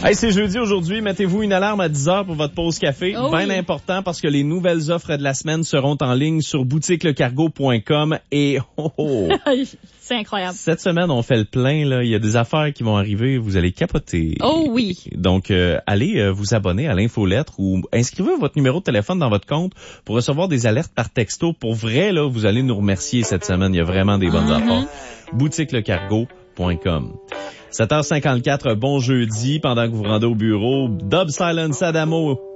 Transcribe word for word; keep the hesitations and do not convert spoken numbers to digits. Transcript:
Hey, c'est jeudi aujourd'hui. Mettez-vous une alarme à dix heures pour votre pause café. Oh Bien oui. important parce que les nouvelles offres de la semaine seront en ligne sur boutique le cargo point com et oh, oh. C'est incroyable. Cette semaine, on fait le plein, là. Il y a des affaires qui vont arriver. Vous allez capoter. Oh oui. Donc, euh, allez euh, vous abonner à l'infolettre ou inscrivez votre numéro de téléphone dans votre compte pour recevoir des alertes par texto. Pour vrai, là, vous allez nous remercier cette semaine. Il y a vraiment des bonnes Mm-hmm. affaires. boutique le cargo point com. sept heures cinquante-quatre, bon jeudi, pendant que vous vous rendez au bureau. Dub Silence Adamo